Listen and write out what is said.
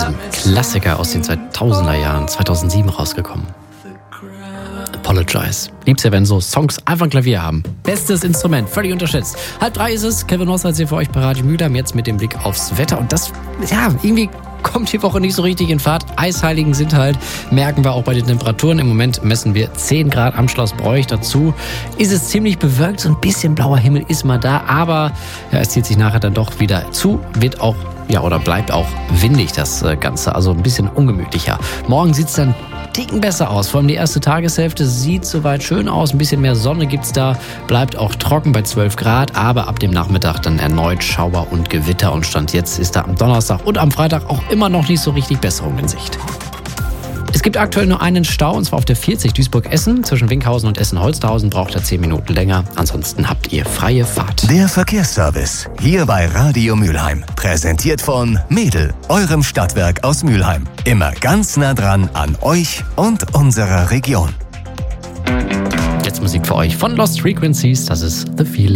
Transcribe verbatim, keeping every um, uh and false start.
diesem Klassiker aus den zweitausender Jahren, zweitausendsieben rausgekommen. Apologize. Lieb's ja, wenn so Songs einfach ein Klavier haben. Bestes Instrument, völlig unterschätzt. Halb drei ist es, Kevin Ross hier für euch bei Radio Mülheim, jetzt mit dem Blick aufs Wetter. Und das, ja, irgendwie kommt die Woche nicht so richtig in Fahrt. Eisheiligen sind halt, merken wir auch bei den Temperaturen. Im Moment messen wir zehn Grad am Schloss Broich. Dazu ist es ziemlich bewölkt, so ein bisschen blauer Himmel ist mal da, aber ja, es zieht sich nachher dann doch wieder zu, wird auch, ja, oder bleibt auch windig das Ganze, also ein bisschen ungemütlicher. Morgen sieht's dann Ticken besser aus. Vor allem die erste Tageshälfte sieht soweit schön aus. Ein bisschen mehr Sonne gibt's da. Bleibt auch trocken bei zwölf Grad. Aber ab dem Nachmittag dann erneut Schauer und Gewitter. Und Stand jetzt ist da am Donnerstag und am Freitag auch immer noch nicht so richtig Besserung in Sicht. Es gibt aktuell nur einen Stau, und zwar auf der vierzig Duisburg-Essen. Zwischen Winkhausen und Essen-Holzhausen braucht er zehn Minuten länger. Ansonsten habt ihr freie Fahrt. Der Verkehrsservice, hier bei Radio Mülheim. Präsentiert von Mädel, eurem Stadtwerk aus Mülheim. Immer ganz nah dran an euch und unserer Region. Jetzt Musik für euch von Lost Frequencies. Das ist The Feeling.